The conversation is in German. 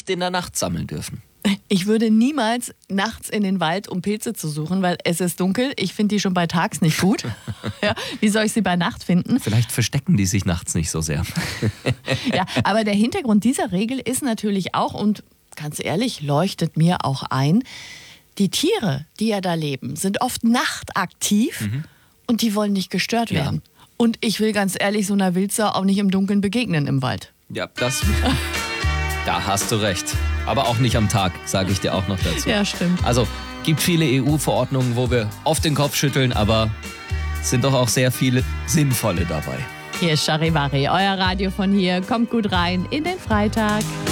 nicht in der Nacht sammeln dürfen. Ich würde niemals nachts in den Wald, um Pilze zu suchen, weil es ist dunkel. Ich finde die schon bei tags nicht gut. Ja, wie soll ich sie bei Nacht finden? Vielleicht verstecken die sich nachts nicht so sehr. Ja, aber der Hintergrund dieser Regel ist natürlich auch, und ganz ehrlich, leuchtet mir auch ein, die Tiere, die ja da leben, sind oft nachtaktiv und die wollen nicht gestört werden. Und ich will ganz ehrlich so einer Wildsau auch nicht im Dunkeln begegnen im Wald. Ja, da hast du recht. Aber auch nicht am Tag, sage ich dir auch noch dazu. Ja, stimmt. Also, gibt viele EU-Verordnungen, wo wir oft den Kopf schütteln, aber es sind doch auch sehr viele sinnvolle dabei. Hier ist Charivari, euer Radio von hier. Kommt gut rein in den Freitag.